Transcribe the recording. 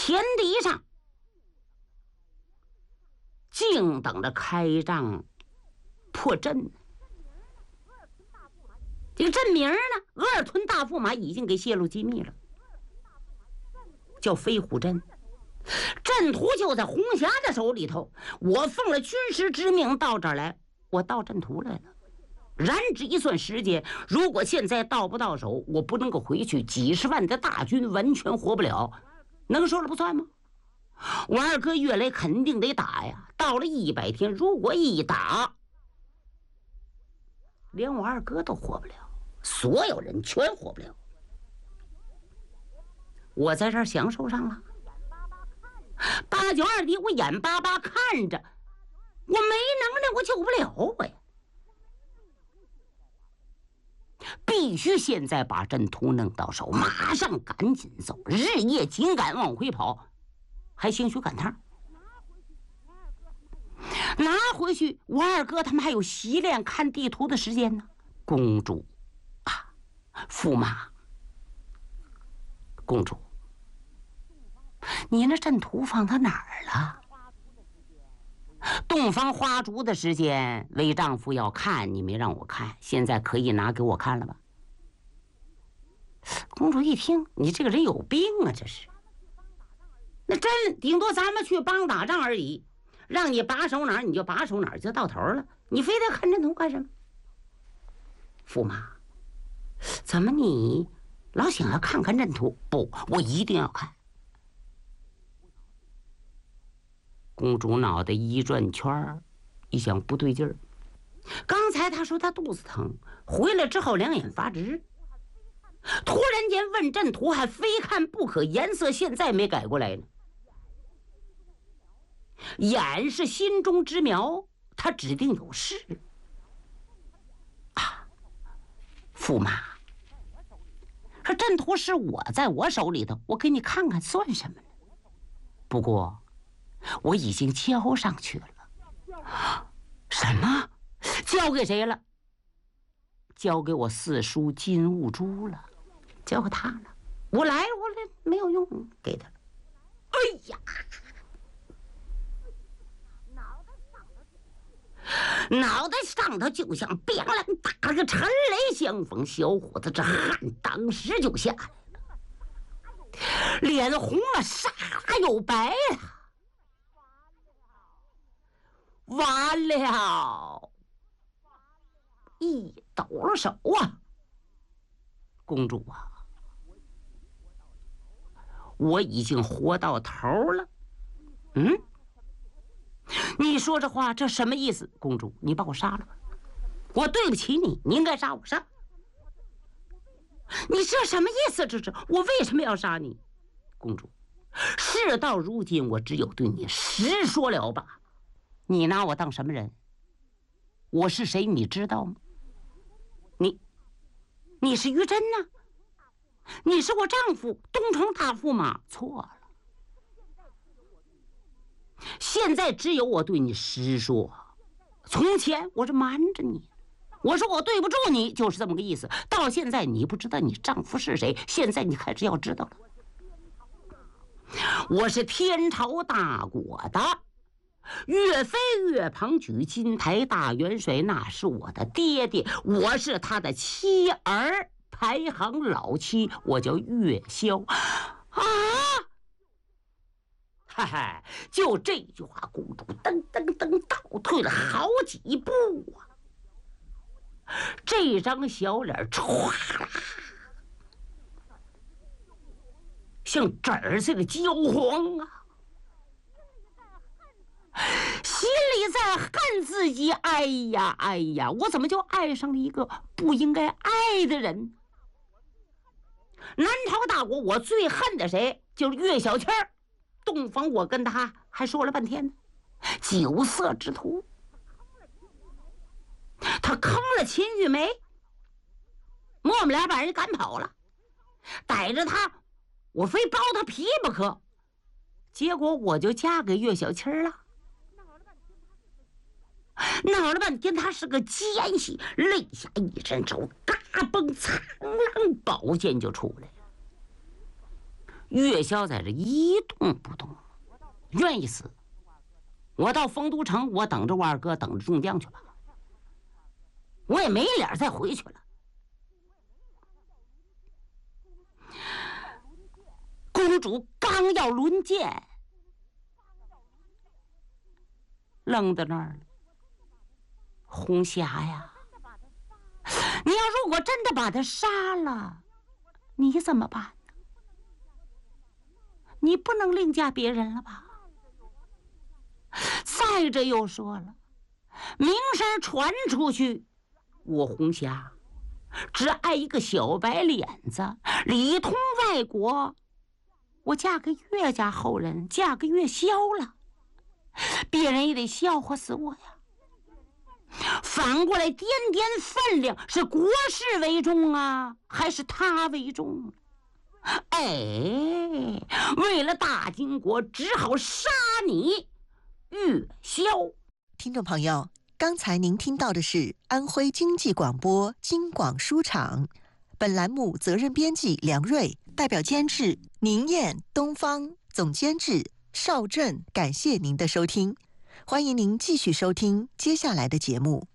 前敌上静等着开仗破阵。这个阵名呢，额尔屯大驸马已经给泄露机密了，叫飞虎阵。阵图就在红霞的手里头，我奉了军师之命到这儿来，我盗阵图来了。然指一算时间，如果现在盗不到手，我不能够回去，几十万的大军完全活不了，能说了不算吗？我二哥岳雷肯定得打呀，到了100天，如果一打，连我二哥都活不了，所有人全活不了。我在这儿享受上了，8、9、2敌，我眼巴巴看着，我没能耐，我救不了我呀。必须现在把阵图弄到手，马上赶紧走，日夜紧赶往回跑，还兴许赶趟。拿回去，我二哥他们还有习练看地图的时间呢。公主啊，驸马，公主，你那阵图放到哪儿了？洞房花烛的时间，为丈夫要看，你没让我看，现在可以拿给我看了吧？公主一听，你这个人有病啊，这是。那真顶多咱们去帮打仗而已，让你把守哪儿你就把守哪儿，就到头了，你非得看阵图干什么？驸马，怎么你老想要看看阵图？不，我一定要看。公主脑袋一转圈，一想不对劲儿。刚才她说她肚子疼，回来之后两眼发直，突然间问阵图还非看不可，颜色现在没改过来呢。眼是心中之苗，她指定有事啊。驸马，这阵图是在我手里头，我给你看看算什么呢？不过我已经交上去了。什么？交给谁了？交给我四叔金兀术了，交给他了。我来没有用，给他了。哎呀！脑袋上头就像乒啷打了个陈雷相逢，小伙子这汗当时就下来了，脸红了，煞又白了。完了！一抖了手啊，公主啊，我已经活到头了。你说这话这什么意思？公主，你把我杀了吧，我对不起你，你应该杀我杀。你这什么意思？这是我为什么要杀你？公主，事到如今，我只有对你实说了吧。你拿我当什么人？我是谁你知道吗？你是于真呢？你是我丈夫东城大驸马。错了，现在只有我对你实说。从前我是瞒着你，我说我对不住你，就是这么个意思。到现在你不知道你丈夫是谁，现在你开始要知道了。我是天朝大国的岳飞岳鹏举金台大元帅，那是我的爹爹，我是他的妻儿，排行老七，我叫岳霄啊！哈哈，就这句话，公主噔噔噔倒退了好几步啊！这张小脸唰啦，像纸儿似的焦黄啊！心里在恨自己，哎呀，我怎么就爱上了一个不应该爱的人？南朝大国，我最恨的谁？就是岳小倩儿。洞房我跟他还说了半天呢，酒色之徒。他坑了秦玉梅，我们俩把人赶跑了，逮着他，我非剥他皮不可。结果我就嫁给岳小七了。闹了半天，他是个奸细，肋下一伸手，嘎嘣，苍啷，宝剑就出来了。 岳霄在这一动不动，愿意死，我到丰都城，我等着我二哥，等着中将去吧，我也没脸再回去了。公主刚要抡剑，愣在那儿了。红霞呀，你要如果真的把他杀了，你怎么办呢？你不能另嫁别人了吧？再者又说了，名声传出去，我红霞只爱一个小白脸子，里通外国，我嫁给岳家后人，嫁给岳霄了，别人也得笑话死我呀。反过来掂掂分量，是国事为重啊，还是他为重？为了大金国，只好杀你岳霄。 听众朋友，刚才您听到的是安徽经济广播京广书场，本栏目责任编辑梁瑞，代表监制宁燕、东方，总监制邵振。感谢您的收听，欢迎您继续收听接下来的节目。